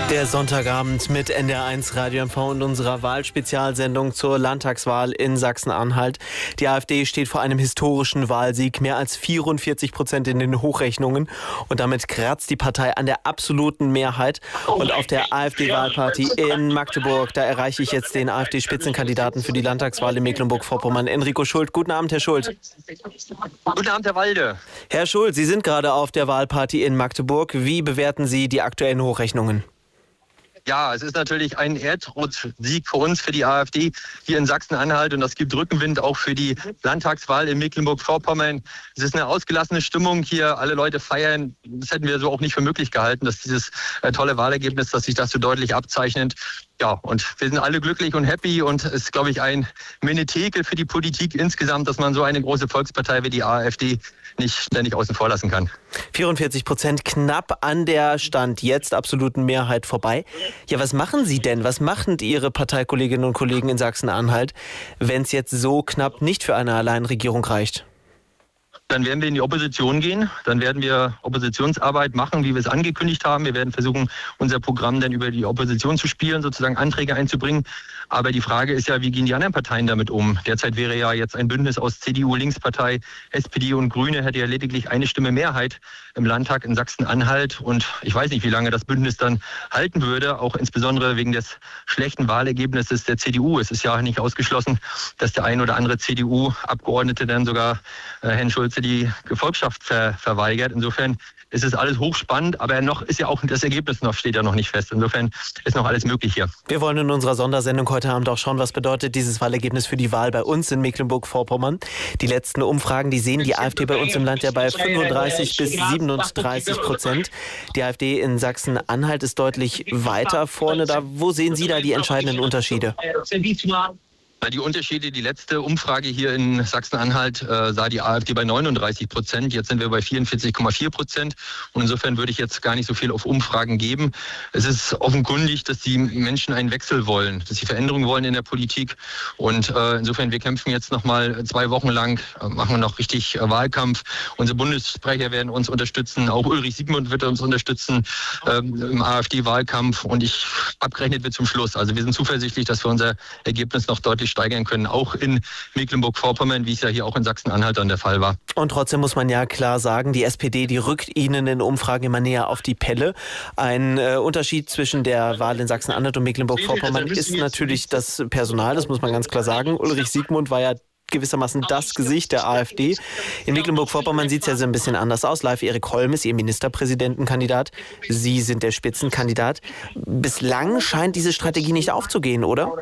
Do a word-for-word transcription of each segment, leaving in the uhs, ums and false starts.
Der Sonntagabend mit N D R eins Radio M V und unserer Wahlspezialsendung zur Landtagswahl in Sachsen-Anhalt. Die AfD steht vor einem historischen Wahlsieg, mehr als vierundvierzig Prozent in den Hochrechnungen. Und damit kratzt die Partei an der absoluten Mehrheit. Und auf der AfD-Wahlparty in Magdeburg, da erreiche ich jetzt den AfD-Spitzenkandidaten für die Landtagswahl in Mecklenburg-Vorpommern, Enrico Schult. Guten Abend, Herr Schult. Guten Abend, Herr Walde. Herr Schult, Sie sind gerade auf der Wahlparty in Magdeburg. Wie bewerten Sie die aktuellen Hochrechnungen? Ja, es ist natürlich ein Erdrutschsieg für uns, für die AfD hier in Sachsen-Anhalt. Und das gibt Rückenwind auch für die Landtagswahl in Mecklenburg-Vorpommern. Es ist eine ausgelassene Stimmung hier. Alle Leute feiern. Das hätten wir so auch nicht für möglich gehalten, dass dieses äh, tolle Wahlergebnis, dass sich das so deutlich abzeichnet. Ja, und wir sind alle glücklich und happy. Und es ist, glaube ich, ein Menetekel für die Politik insgesamt, dass man so eine große Volkspartei wie die AfD nicht ständig außen vor lassen kann. vierundvierzig Prozent, knapp an der Stand jetzt absoluten Mehrheit vorbei. Ja, was machen Sie denn? Was machen Ihre Parteikolleginnen und Kollegen in Sachsen-Anhalt, wenn es jetzt so knapp nicht für eine Alleinregierung reicht? Dann werden wir in die Opposition gehen. Dann werden wir Oppositionsarbeit machen, wie wir es angekündigt haben. Wir werden versuchen, unser Programm dann über die Opposition zu spielen, sozusagen Anträge einzubringen. Aber die Frage ist ja, wie gehen die anderen Parteien damit um? Derzeit wäre ja jetzt ein Bündnis aus C D U, Linkspartei, S P D und Grüne, hätte ja lediglich eine Stimme Mehrheit im Landtag in Sachsen-Anhalt. Und ich weiß nicht, wie lange das Bündnis dann halten würde, auch insbesondere wegen des schlechten Wahlergebnisses der C D U. Es ist ja nicht ausgeschlossen, dass der ein oder andere C D U-Abgeordnete dann sogar äh, Herrn Schulze die Gefolgschaft ver verweigert. Insofern ist es alles hochspannend, aber noch ist ja auch das Ergebnis noch, steht ja noch nicht fest. Insofern ist noch alles möglich hier. Wir wollen in unserer Sondersendung heute Abend auch schauen, was bedeutet dieses Wahlergebnis für die Wahl bei uns in Mecklenburg-Vorpommern. Die letzten Umfragen, die sehen die AfD bei uns im Land ja bei fünfunddreißig bis siebenunddreißig Prozent. Die AfD in Sachsen-Anhalt ist deutlich weiter vorne. Da, wo sehen Sie da die entscheidenden Unterschiede? Die Unterschiede, die letzte Umfrage hier in Sachsen-Anhalt äh, sah die AfD bei neununddreißig Prozent. Jetzt sind wir bei vierundvierzig Komma vier Prozent. Und insofern würde ich jetzt gar nicht so viel auf Umfragen geben. Es ist offenkundig, dass die Menschen einen Wechsel wollen, dass sie Veränderungen wollen in der Politik. Und äh, insofern, wir kämpfen jetzt noch mal zwei Wochen lang, äh, machen wir noch richtig äh, Wahlkampf. Unsere Bundessprecher werden uns unterstützen. Auch Ulrich Siegmund wird uns unterstützen äh, im AfD-Wahlkampf. Und ich abgerechnet wird zum Schluss. Also wir sind zuversichtlich, dass wir unser Ergebnis noch deutlich steigern können, auch in Mecklenburg-Vorpommern, wie es ja hier auch in Sachsen-Anhalt dann der Fall war. Und trotzdem muss man ja klar sagen, die S P D, die rückt Ihnen in Umfragen immer näher auf die Pelle. Ein äh, Unterschied zwischen der Wahl in Sachsen-Anhalt und Mecklenburg-Vorpommern ist natürlich das Personal, das muss man ganz klar sagen. Ulrich Siegmund war ja gewissermaßen das Gesicht der AfD. In Mecklenburg-Vorpommern sieht es ja so ein bisschen anders aus. Live Erik Holm ist Ihr Ministerpräsidentenkandidat. Sie sind der Spitzenkandidat. Bislang scheint diese Strategie nicht aufzugehen, oder?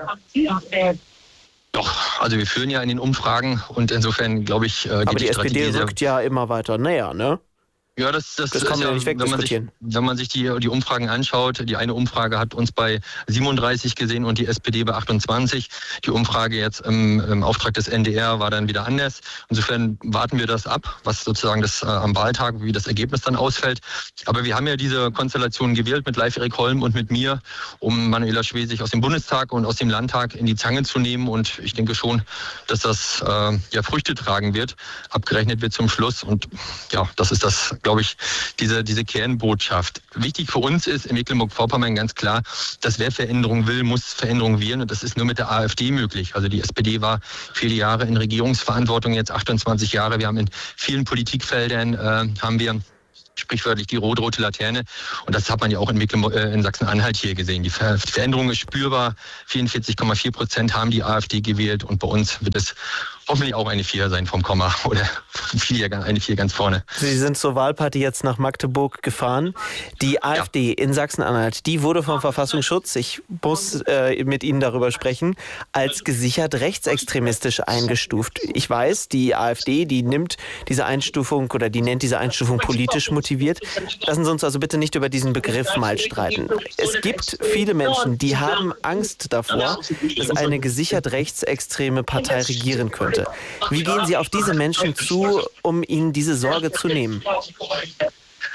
Doch, also wir führen ja in den Umfragen und insofern glaube ich, äh, aber die, die S P D rückt ja immer weiter näher, ne? Ja, das, das, das kann man ja nicht wegdiskutieren. Wenn man sich, wenn man sich die, die Umfragen anschaut, die eine Umfrage hat uns bei siebenunddreißig gesehen und die S P D bei achtundzwanzig. Die Umfrage jetzt im, im Auftrag des N D R war dann wieder anders. Insofern warten wir das ab, was sozusagen das äh, am Wahltag, wie das Ergebnis dann ausfällt. Aber wir haben ja diese Konstellation gewählt mit Live Erik Holm und mit mir, um Manuela Schwesig aus dem Bundestag und aus dem Landtag in die Zange zu nehmen. Und ich denke schon, dass das äh, ja Früchte tragen wird. Abgerechnet wird zum Schluss. Und ja, das ist das, glaube ich, diese, diese Kernbotschaft. Wichtig für uns ist in Mecklenburg-Vorpommern ganz klar, dass wer Veränderung will, muss Veränderung wählen. Und das ist nur mit der AfD möglich. Also die S P D war viele Jahre in Regierungsverantwortung, jetzt achtundzwanzig Jahre. Wir haben in vielen Politikfeldern, äh, haben wir sprichwörtlich die rot-rote Laterne. Und das hat man ja auch in, Mecklenburg, äh, in Sachsen-Anhalt hier gesehen. Die Ver Veränderung ist spürbar. vierundvierzig Komma vier Prozent haben die AfD gewählt. Und bei uns wird es hoffentlich auch eine vier sein vom Komma oder vier, eine vier ganz vorne. Sie sind zur Wahlparty jetzt nach Magdeburg gefahren. Die AfD ja. in Sachsen-Anhalt, die wurde vom Verfassungsschutz, ich muss äh, mit Ihnen darüber sprechen, als gesichert rechtsextremistisch eingestuft. Ich weiß, die AfD, die nimmt diese Einstufung oder die nennt diese Einstufung politisch motiviert. Lassen Sie uns also bitte nicht über diesen Begriff mal streiten. Es gibt viele Menschen, die haben Angst davor, dass eine gesichert rechtsextreme Partei regieren könnte. Wie gehen Sie auf diese Menschen zu, um ihnen diese Sorge zu nehmen?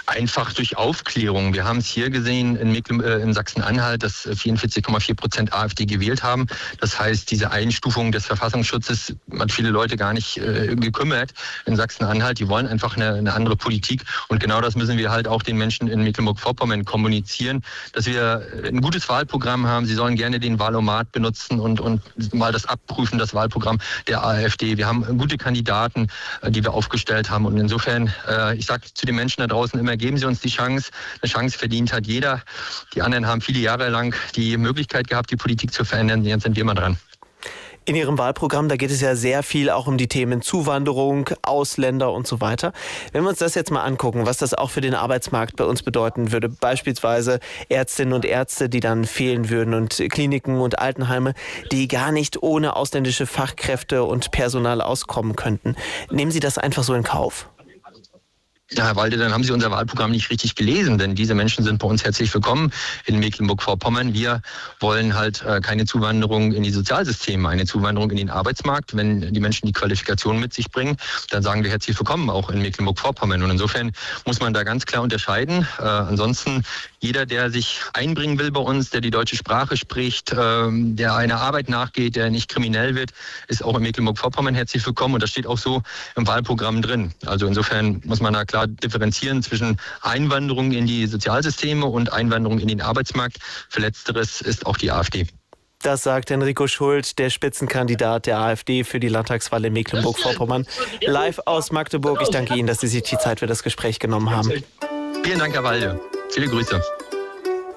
Einfach durch Aufklärung. Wir haben es hier gesehen in, äh, in Sachsen-Anhalt, dass vierundvierzig Komma vier Prozent AfD gewählt haben. Das heißt, diese Einstufung des Verfassungsschutzes hat viele Leute gar nicht äh, gekümmert in Sachsen-Anhalt. Die wollen einfach eine, eine andere Politik. Und genau das müssen wir halt auch den Menschen in Mecklenburg-Vorpommern kommunizieren, dass wir ein gutes Wahlprogramm haben. Sie sollen gerne den Wahlomat benutzen und, und mal das abprüfen, das Wahlprogramm der AfD. Wir haben gute Kandidaten, äh, die wir aufgestellt haben. Und insofern, äh, ich sage zu den Menschen da draußen immer, geben Sie uns die Chance. Eine Chance verdient hat jeder. Die anderen haben viele Jahre lang die Möglichkeit gehabt, die Politik zu verändern. Jetzt sind wir mal dran. In Ihrem Wahlprogramm, da geht es ja sehr viel auch um die Themen Zuwanderung, Ausländer und so weiter. Wenn wir uns das jetzt mal angucken, was das auch für den Arbeitsmarkt bei uns bedeuten würde, beispielsweise Ärztinnen und Ärzte, die dann fehlen würden und Kliniken und Altenheime, die gar nicht ohne ausländische Fachkräfte und Personal auskommen könnten. Nehmen Sie das einfach so in Kauf? Ja, Herr Walde, dann haben Sie unser Wahlprogramm nicht richtig gelesen, denn diese Menschen sind bei uns herzlich willkommen in Mecklenburg-Vorpommern. Wir wollen halt äh, keine Zuwanderung in die Sozialsysteme, eine Zuwanderung in den Arbeitsmarkt. Wenn die Menschen die Qualifikation mit sich bringen, dann sagen wir herzlich willkommen auch in Mecklenburg-Vorpommern. Und insofern muss man da ganz klar unterscheiden. Äh, ansonsten jeder, der sich einbringen will bei uns, der die deutsche Sprache spricht, äh, der einer Arbeit nachgeht, der nicht kriminell wird, ist auch in Mecklenburg-Vorpommern herzlich willkommen. Und das steht auch so im Wahlprogramm drin. Also insofern muss man da klar differenzieren zwischen Einwanderung in die Sozialsysteme und Einwanderung in den Arbeitsmarkt. Für Letzteres ist auch die AfD. Das sagt Enrico Schult, der Spitzenkandidat der AfD für die Landtagswahl in Mecklenburg-Vorpommern. Live aus Magdeburg. Ich danke Ihnen, dass Sie sich die Zeit für das Gespräch genommen haben. Vielen Dank, Herr Walde. Viele Grüße.